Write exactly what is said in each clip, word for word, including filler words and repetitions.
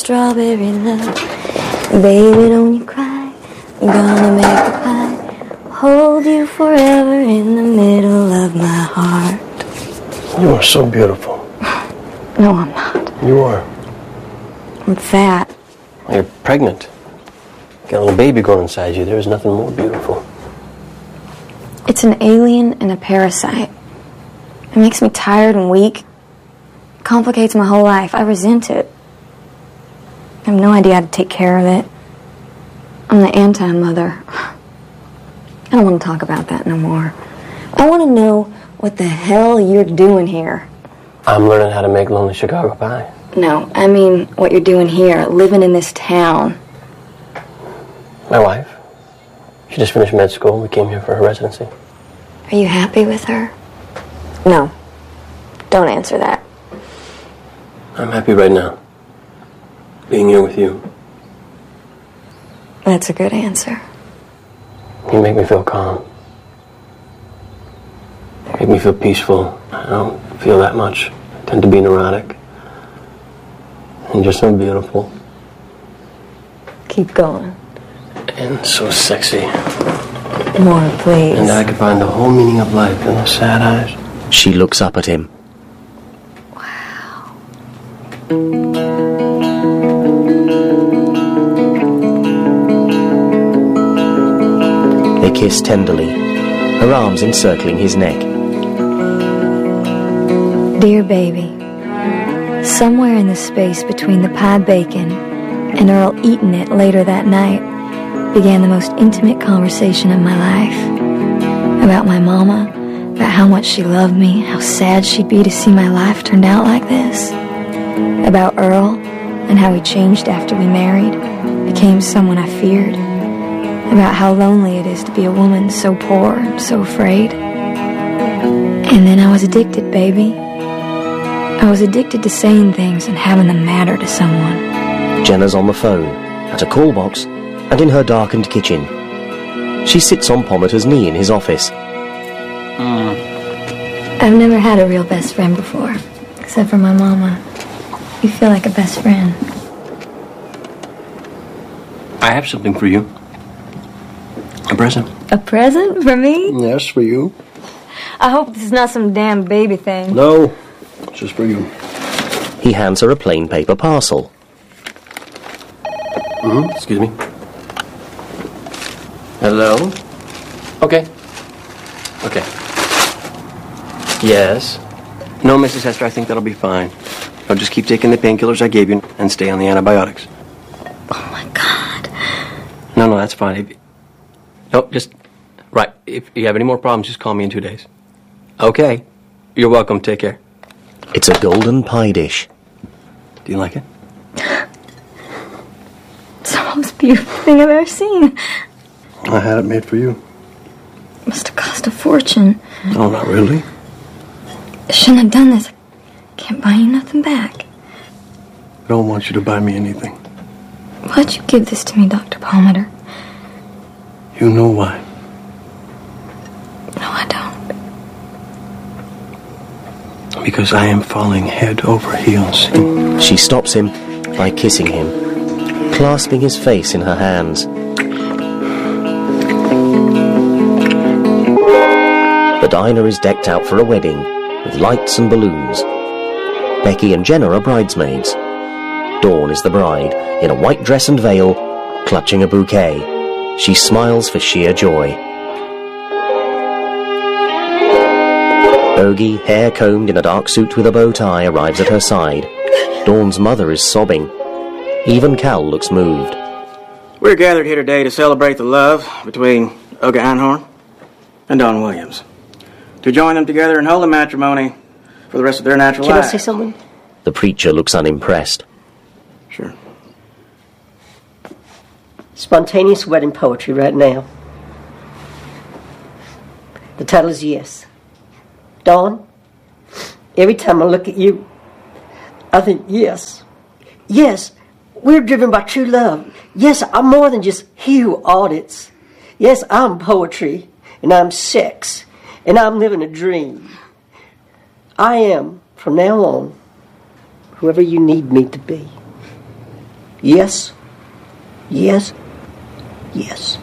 Strawberry love, baby, don't you cry. I'm gonna make a pie, hold you forever in the middle of my heart. You are so beautiful. No, I'm not. You are. I'm fat. You're pregnant. Got a little baby growing inside you. There's nothing more beautiful. It's an alien and a parasite. It makes me tired and weak. It complicates my whole life. I resent it. I have no idea how to take care of it. I'm the anti-mother. I don't want to talk about that no more. I want to know what the hell you're doing here. I'm learning how to make lonely Chicago pie. No, I mean what you're doing here, living in this town. My wife. She just finished med school. We came here for her residency. Are you happy with her? No. Don't answer that. I'm happy right now. Being here with you. That's a good answer. You make me feel calm. You make me feel peaceful. I don't feel that much. I tend to be neurotic. And you're so beautiful. Keep going. And so sexy. More, please. And I could find the whole meaning of life in those sad eyes. She looks up at him. Wow. They kiss tenderly, her arms encircling his neck. Dear baby, somewhere in the space between the pie bacon and Earl eating it later that night began the most intimate conversation of my life. About my mama, about how much she loved me, how sad she'd be to see my life turned out like this. About Earl and how he changed after we married, became someone I feared. About how lonely it is to be a woman so poor and so afraid. And then I was addicted, baby. I was addicted to saying things and having them matter to someone. Jenna's on the phone, at a call box, and in her darkened kitchen. She sits on Pomater's knee in his office. Mm. I've never had a real best friend before, except for my mama. You feel like a best friend. I have something for you. A present. A present for me? Yes, for you. I hope this is not some damn baby thing. No, it's just for you. He hands her a plain paper parcel. Mm-hmm. Excuse me. Hello? Okay. Okay. Yes. No, Missus Hester, I think that'll be fine. I'll just keep taking the painkillers I gave you and stay on the antibiotics. Oh, my God. No, no, that's fine. If, no, just... Right. If you have any more problems, just call me in two days. Okay. You're welcome. Take care. It's a golden pie dish. Do you like it? It's the most beautiful thing I've ever seen. I had it made for you. It must have cost a fortune. Oh, not really. I shouldn't have done this. I can't buy you nothing back. I don't want you to buy me anything. Why'd you give this to me, Doctor Palmer? You know why. No, I don't. Because I am falling head over heels. She stops him by kissing him, clasping his face in her hands. The diner is decked out for a wedding, with lights and balloons. Becky and Jenna are bridesmaids. Dawn is the bride, in a white dress and veil, clutching a bouquet. She smiles for sheer joy. Ogie, hair combed in a dark suit with a bow tie, arrives at her side. Dawn's mother is sobbing. Even Cal looks moved. We're gathered here today to celebrate the love between Ogie Einhorn and Dawn Williams. To join them together in holy matrimony for the rest of their natural Can lives. I say something? The preacher looks unimpressed. Sure. Spontaneous wedding poetry right now. The title is Yes. Dawn, every time I look at you, I think yes. Yes, we're driven by true love. Yes, I'm more than just he who audits. Yes, I'm poetry, and I'm sex, and I'm living a dream. I am, from now on, whoever you need me to be. Yes. Yes. Yes.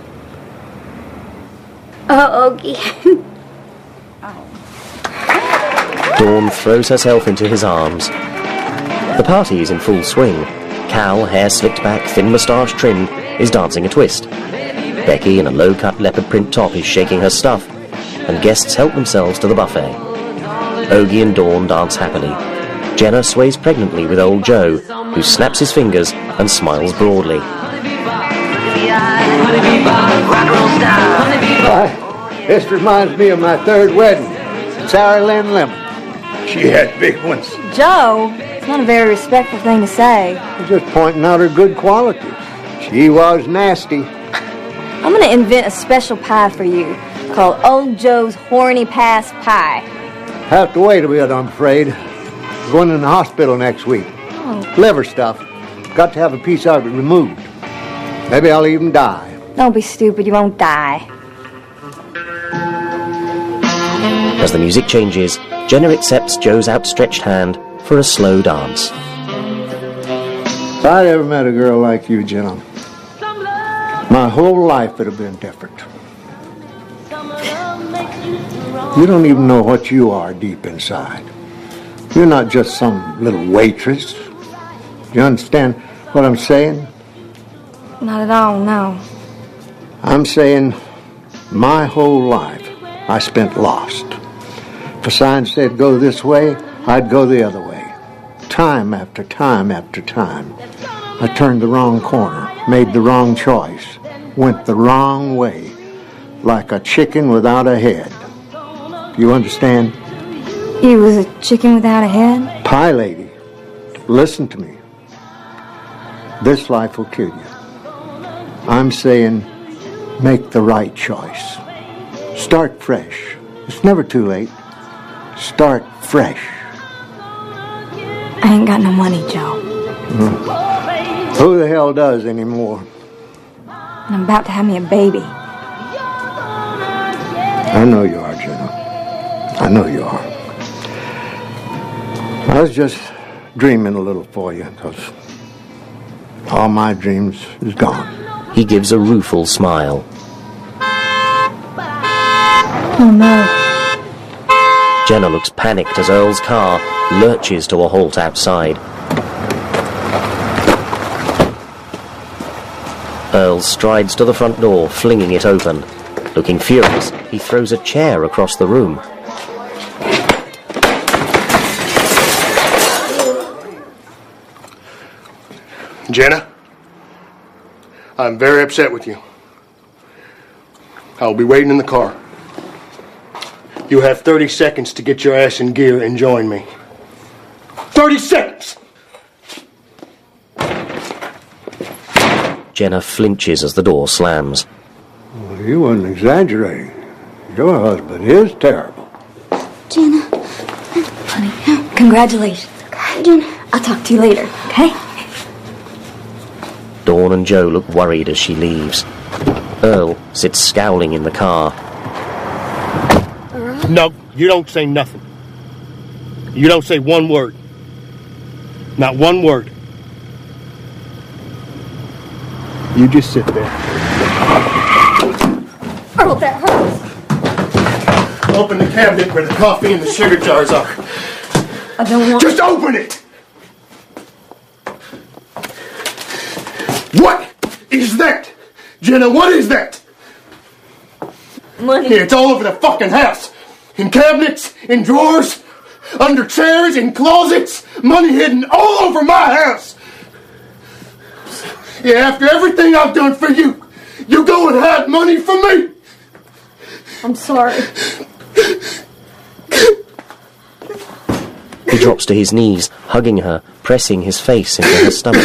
Oh, Ogie. Dawn throws herself into his arms. The party is in full swing. Cal, hair slicked back, thin moustache trimmed, is dancing a twist. Becky, in a low-cut leopard print top, is shaking her stuff, and guests help themselves to the buffet. Ogie and Dawn dance happily. Jenna sways pregnantly with old Joe, who snaps his fingers and smiles broadly. Why, this reminds me of my third wedding. Sarah Lynn Lemon. She had big ones. Joe, it's not a very respectful thing to say. I'm just pointing out her good qualities. She was nasty. I'm going to invent a special pie for you called Old Joe's Horny Pass Pie. Have to wait a bit, I'm afraid. Going in the hospital next week. Oh. Liver stuff. Got to have a piece of it removed. Maybe I'll even die. Don't be stupid, you won't die. As the music changes, Jenna accepts Joe's outstretched hand for a slow dance. If I'd ever met a girl like you, Jenna, my whole life would have been different. You don't even know what you are deep inside. You're not just some little waitress. You understand what I'm saying? Not at all, no. I'm saying my whole life I spent lost. If a sign said go this way, I'd go the other way. Time after time after time. I turned the wrong corner, made the wrong choice, went the wrong way, like a chicken without a head. You understand? You was a chicken without a head? Pie lady, listen to me. This life will kill you. I'm saying make the right choice. Start fresh. It's never too late. Start fresh. I ain't got no money, Joe. Mm. Who the hell does anymore? And I'm about to have me a baby. I know you are, Jenna. I know you are. I was just dreaming a little for you, because all my dreams is gone. He gives a rueful smile. Oh, no. Jenna looks panicked as Earl's car lurches to a halt outside. Earl strides to the front door, flinging it open. Looking furious, he throws a chair across the room. Jenna, I'm very upset with you. I'll be waiting in the car. You have thirty seconds to get your ass in gear and join me. thirty seconds! Jenna flinches as the door slams. Well, you wasn't exaggerating. Your husband is terrible. Jenna, honey, congratulations. Jenna, I'll talk to you later, okay? Dawn and Joe look worried as she leaves. Earl sits scowling in the car. No, you don't say nothing. You don't say one word. Not one word. You just sit there. Earl, that hurts. Open the cabinet where the coffee and the sugar jars are. I don't want... Just open it! What is that? Jenna, what is that? Money. Here, it's all over the fucking house. In cabinets, in drawers, under chairs, in closets. Money hidden all over my house. Yeah, after everything I've done for you, you go and hide money from me? I'm sorry. He drops to his knees, hugging her, pressing his face into her stomach.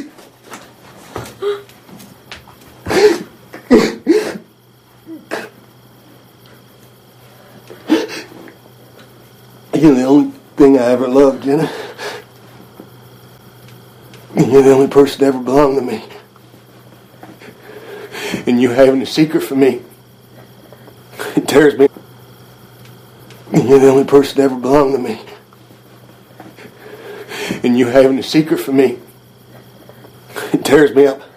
You're the only thing I ever loved, Jenna. You're the only person that ever belonged to me. And you having a secret from me, it tears me. You're the only person that ever belonged to me. And you having a secret from me, It tears me up.